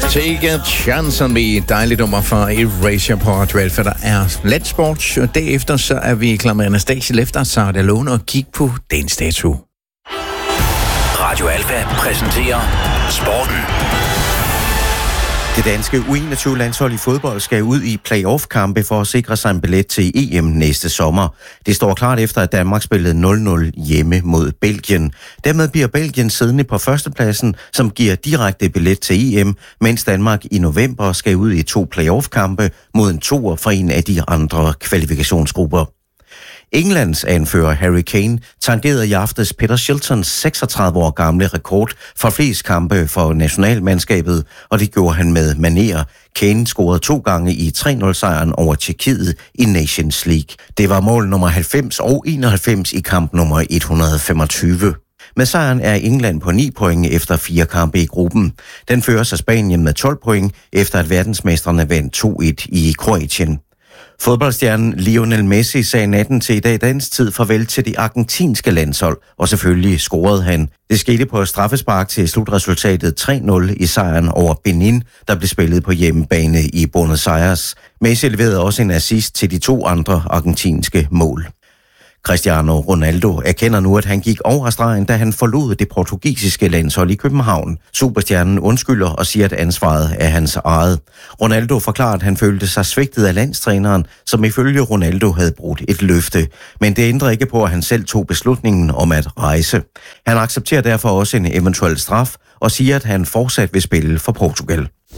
Take a chance on me. Dejligt nummer fra Erasure på Radio Alfa. Der er let sport. Derefter så er vi klar med Anastasia Lefter, Sara Dalone og kigge på dagens dato. Radio Alfa præsenterer sporten. Det danske U21-landshold i fodbold skal ud i playoff-kampe for at sikre sig en billet til EM næste sommer. Det står klart efter, at Danmark spillede 0-0 hjemme mod Belgien. Dermed bliver Belgien siddende på førstepladsen, som giver direkte billet til EM, mens Danmark i november skal ud i 2 playoff-kampe mod en toer fra en af de andre kvalifikationsgrupper. Englands anfører Harry Kane tangerede i aftes Peter Shiltons 36 år gamle rekord for flest kampe for nationalmandskabet, og det gjorde han med manér. Kane scorede 2 gange i 3-0-sejren over Tjekkiet i Nations League. Det var mål nummer 90 og 91 i kamp nummer 125. Med sejren er England på 9 point efter 4 kampe i gruppen. Den føres af Spanien med 12 point, efter at verdensmestrene vandt 2-1 i Kroatien. Fodboldstjernen Lionel Messi sagde natten til i dag dansk tid farvel til det argentinske landshold, og selvfølgelig scorede han. Det skete på straffespark til slutresultatet 3-0 i sejren over Benin, der blev spillet på hjemmebane i Buenos Aires. Messi leverede også en assist til de 2 andre argentinske mål. Cristiano Ronaldo erkender nu, at han gik over stregen, da han forlod det portugisiske landshold i København. Superstjernen undskylder og siger, at ansvaret er hans eget. Ronaldo forklarer, at han følte sig svigtet af landstræneren, som ifølge Ronaldo havde brudt et løfte. Men det ændrer ikke på, at han selv tog beslutningen om at rejse. Han accepterer derfor også en eventuel straf og siger, at han fortsat vil spille for Portugal.